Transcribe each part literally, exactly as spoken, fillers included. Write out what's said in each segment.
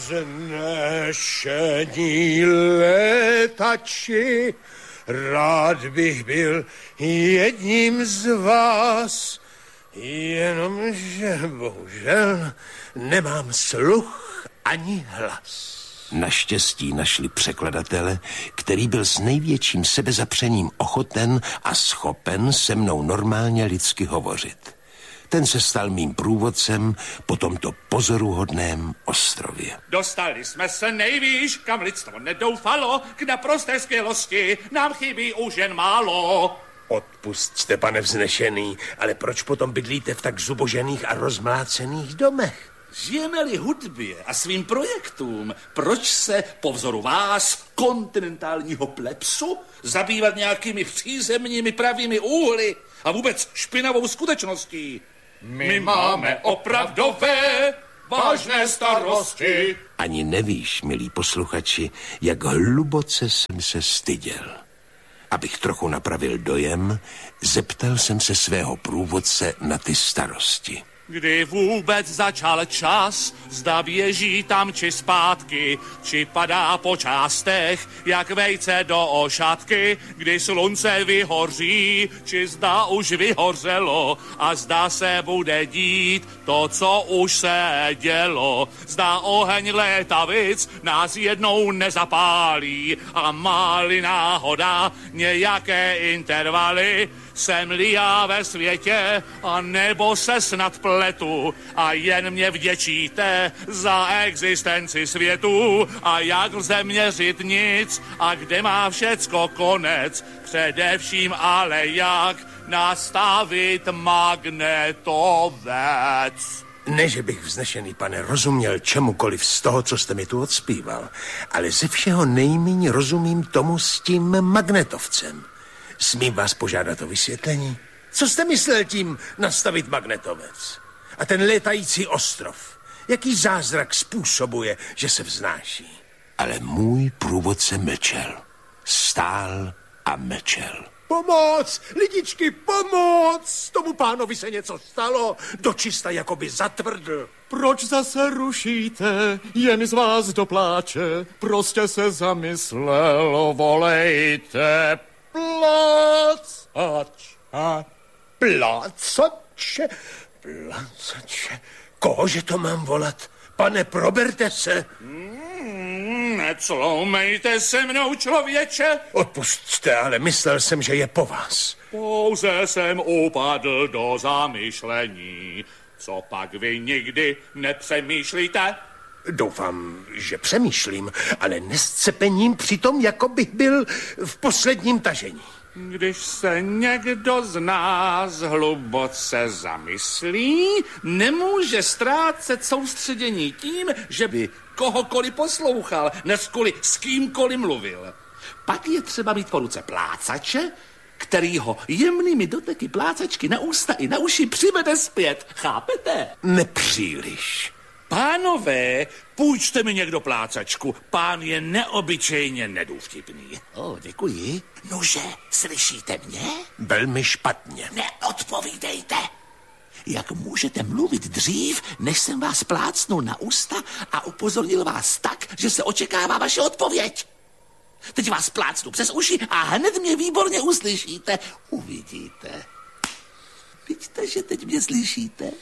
Vznešení létači, rád bych byl jedním z vás, jenomže bohužel nemám sluch ani hlas. Naštěstí našli překladatele, který byl s největším sebezapřením ochoten a schopen se mnou normálně lidsky hovořit. Ten se stal mým průvodcem po tomto pozoruhodném ostrově. Dostali jsme se nejvýš, kam lidstvo nedoufalo, k naprosté skvělosti nám chybí už jen málo. Odpusťte, pane vznešený, ale proč potom bydlíte v tak zubožených a rozmlácených domech? Žijeme-li hudbě a svým projektům, proč se po vzoru vás, kontinentálního plepsu, zabývat nějakými přízemními pravými úhly a vůbec špinavou skutečností? My, My máme opravdové, vážné starosti. Ani nevíš, milí posluchači, jak hluboce jsem se styděl. Abych trochu napravil dojem, zeptal jsem se svého průvodce na ty starosti. Kdy vůbec začal čas, zda běží tam či zpátky, či padá po částech, jak vejce do ošatky, kdy slunce vyhoří, či zda už vyhořelo a zda se bude dít to, co už se dělo. Zda oheň létavic nás jednou nezapálí a má-li náhoda nějaké intervaly, jsem-li já ve světě, a nebo se snad pletu a jen mě vděčíte za existenci světu a jak lze měřit nic a kde má všecko konec, především ale jak nastavit magnetovec. Ne, že bych vznešený pane rozuměl čemukoliv z toho, co jste mi tu odspíval, ale ze všeho nejméně rozumím tomu s tím magnetovcem. Smím vás požádat o vysvětlení? Co jste myslel tím nastavit magnetovec? A ten létající ostrov? Jaký zázrak způsobuje, že se vznáší? Ale můj průvodce mlčel. Stál a mlčel. Pomoc! Lidičky, pomoc! Tomu pánovi se něco stalo. Dočista jakoby zatvrdl. Proč zase rušíte? Jen z vás dopláče. Prostě se zamyslel, volejte. Plácač. Plácače? Plácače? Kohože to mám volat? Pane, proberte se. Mm, necloumejte se mnou, člověče. Odpusťte, ale myslel jsem, že je po vás. Pouze jsem upadl do zamyšlení. Co pak vy nikdy nepřemýšlíte? Doufám, že přemýšlím, ale nescepením přitom, jako bych byl v posledním tažení. Když se někdo z nás hluboce zamyslí, nemůže ztrácet soustředění tím, že by kohokoliv poslouchal, nevzkoli s kýmkoliv mluvil. Pak je třeba mít po ruce plácače, který ho jemnými doteky plácačky na ústa i na uši přivede zpět. Chápete? Nepříliš. Pánové, půjčte mi někdo plácačku. Pán je neobyčejně nedůvtipný. O, děkuji. Nože, slyšíte mě? Velmi špatně. Neodpovídejte. Jak můžete mluvit dřív, než jsem vás plácnul na ústa a upozornil vás tak, že se očekává vaše odpověď? Teď vás plácnu přes uši a hned mě výborně uslyšíte. Uvidíte. Vidíte, že teď mě slyšíte?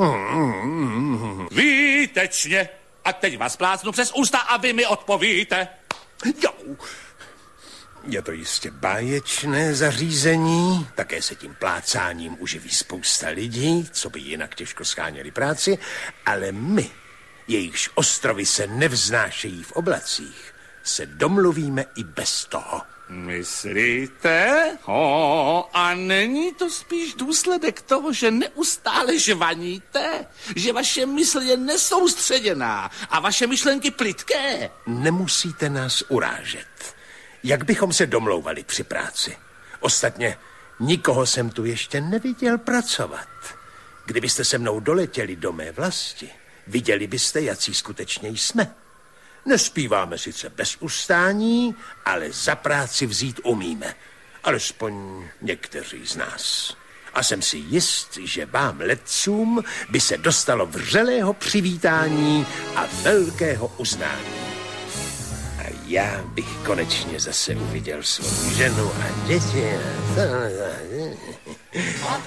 Výtečně. A teď vás plácnu přes ústa a vy mi odpovíte. Jo. Je to jistě báječné zařízení, také se tím plácáním uživí spousta lidí, co by jinak těžko scháněli práci, ale my, jejichž ostrovy se nevznášejí v oblacích, se domluvíme i bez toho. Myslíte? O, a není to spíš důsledek toho, že neustále žvaníte? Že vaše mysl je nesoustředěná a vaše myšlenky plytké? Nemusíte nás urážet. Jak bychom se domlouvali při práci? Ostatně nikoho jsem tu ještě neviděl pracovat. Kdybyste se mnou doletěli do mé vlasti, viděli byste, jací skutečně jsme. Nespíváme sice bez ustání, ale za práci vzít umíme. Alespoň někteří z nás. A jsem si jist, že vám letcům by se dostalo vřelého přivítání a velkého uznání. A já bych konečně zase uviděl svou ženu a děti.